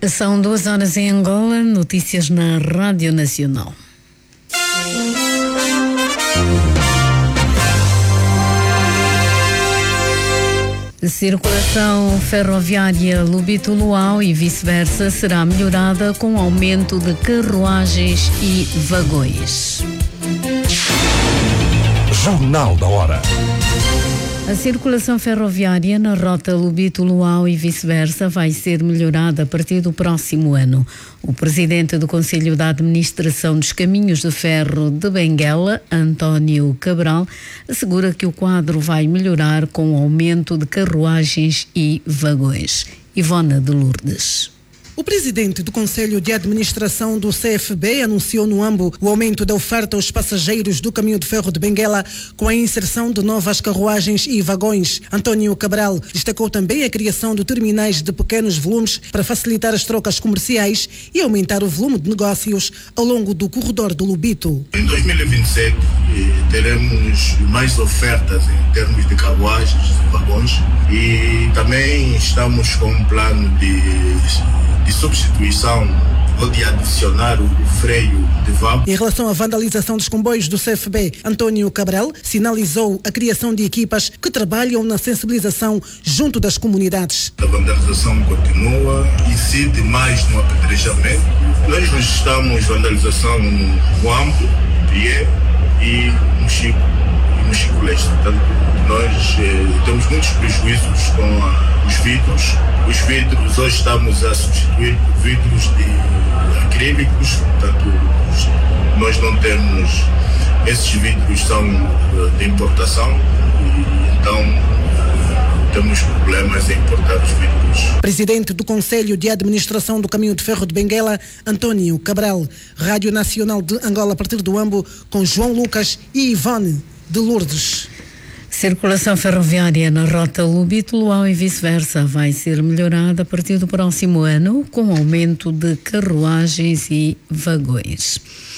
São 2 horas em Angola, notícias na Rádio Nacional. Circulação ferroviária Lobito-Luau e vice-versa será melhorada com aumento de carruagens e vagões. Jornal da Hora. A circulação ferroviária na rota Lobito-Luau e vice-versa vai ser melhorada a partir do próximo ano. O presidente do Conselho da Administração dos Caminhos de Ferro de Benguela, António Cabral, assegura que o quadro vai melhorar com o aumento de carruagens e vagões. Ivona de Lourdes. O presidente do Conselho de Administração do CFB anunciou no AMBO o aumento da oferta aos passageiros do Caminho de Ferro de Benguela com a inserção de novas carruagens e vagões. António Cabral destacou também a criação de terminais de pequenos volumes para facilitar as trocas comerciais e aumentar o volume de negócios ao longo do corredor do Lobito. Em 2027 teremos mais ofertas em termos de carruagens e vagões e também estamos com um plano de substituição ou de adicionar o freio de vapor. Em relação à vandalização dos comboios do CFB, António Cabral sinalizou a criação de equipas que trabalham na sensibilização junto das comunidades. A vandalização continua, incide mais no apedrejamento. Nós registramos vandalização no Guambo, Pie e no Chico Leste. Portanto, nós temos muitos prejuízos com os vidros. Os vidros hoje estamos a substituir por vidros de acrílicos, portanto nós não temos, esses vidros são de importação e então temos problemas em importar os vidros. Presidente do Conselho de Administração do Caminho de Ferro de Benguela, António Cabral. Rádio Nacional de Angola a partir do AMBO com João Lucas e Ivone de Lourdes. Circulação ferroviária na rota Lobito-Luau e vice-versa vai ser melhorada a partir do próximo ano com aumento de carruagens e vagões.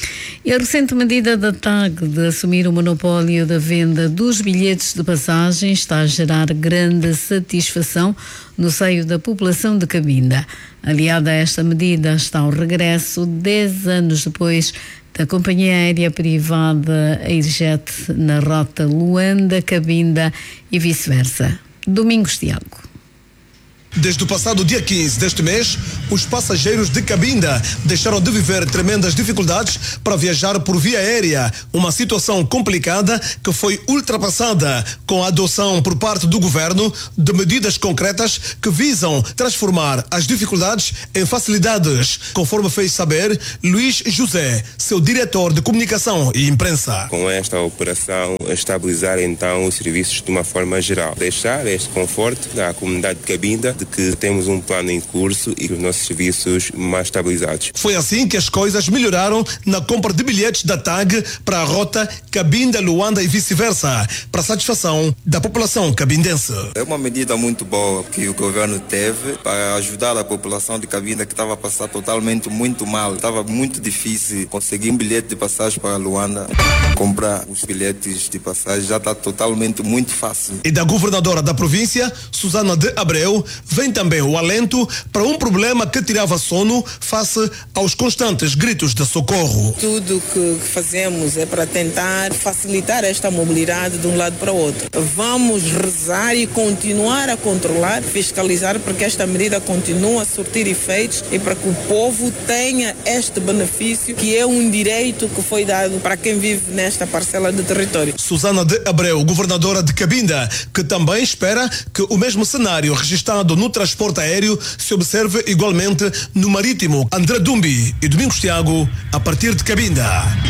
E a recente medida da TAG de assumir o monopólio da venda dos bilhetes de passagem está a gerar grande satisfação no seio da população de Cabinda. Aliada a esta medida está o regresso, 10 anos depois, da companhia aérea privada Airjet na rota Luanda-Cabinda e vice-versa. Domingos Tiago. Desde o passado dia 15 deste mês, os passageiros de Cabinda deixaram de viver tremendas dificuldades para viajar por via aérea, uma situação complicada que foi ultrapassada com a adoção por parte do governo de medidas concretas que visam transformar as dificuldades em facilidades, conforme fez saber Luís José, seu diretor de comunicação e imprensa. Com esta operação, estabilizar então os serviços de uma forma geral, deixar este conforto à comunidade de Cabinda de que temos um plano em curso e os nossos serviços mais estabilizados. Foi assim que as coisas melhoraram na compra de bilhetes da TAG para a rota Cabinda, Luanda e vice-versa, para a satisfação da população cabindense. É uma medida muito boa que o governo teve para ajudar a população de Cabinda que estava a passar totalmente muito mal. Estava muito difícil conseguir um bilhete de passagem para Luanda. Comprar os bilhetes de passagem já está totalmente muito fácil. E da governadora da província, Susana de Abreu, vem também o alento para um problema que tirava sono face aos constantes gritos de socorro. Tudo que fazemos é para tentar facilitar esta mobilidade de um lado para o outro. Vamos rezar e continuar a controlar, fiscalizar para que esta medida continue a surtir efeitos e para que o povo tenha este benefício que é um direito que foi dado para quem vive nesta parcela de território. Susana de Abreu, governadora de Cabinda, que também espera que o mesmo cenário registrado no transporte aéreo se observe igualmente no marítimo. André Dumbi e Domingos Tiago, a partir de Cabinda.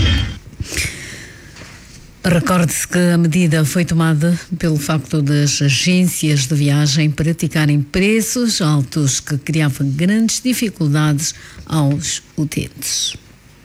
Recorde-se que a medida foi tomada pelo facto das agências de viagem praticarem preços altos que criavam grandes dificuldades aos utentes.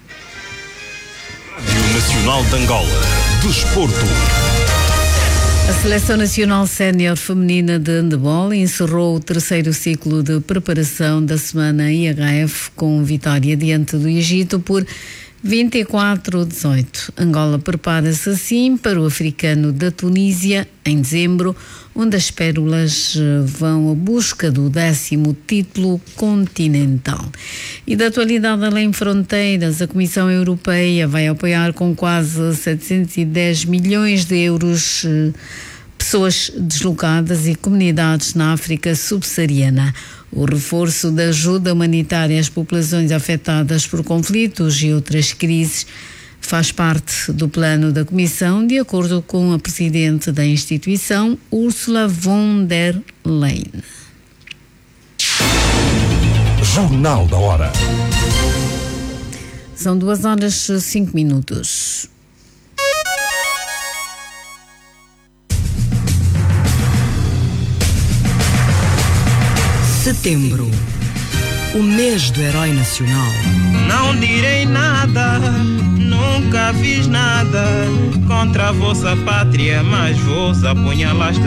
Rádio Nacional de Angola. Desporto. A Seleção Nacional Sénior Feminina de Handebol encerrou o terceiro ciclo de preparação da semana IHF com vitória diante do Egito por 24-18. Angola prepara-se assim para o Africano da Tunísia em dezembro, onde as pérolas vão à busca do 10º título continental. E da atualidade além fronteiras, a Comissão Europeia vai apoiar com quase 710 milhões de euros pessoas deslocadas e comunidades na África subsaariana. O reforço da ajuda humanitária às populações afetadas por conflitos e outras crises faz parte do plano da Comissão, de acordo com a presidente da instituição, Ursula von der Leyen. Jornal da Hora. São 2h05. Setembro, o mês do herói nacional. Não direi nada, nunca fiz nada contra a vossa pátria, mas vos apunhalaste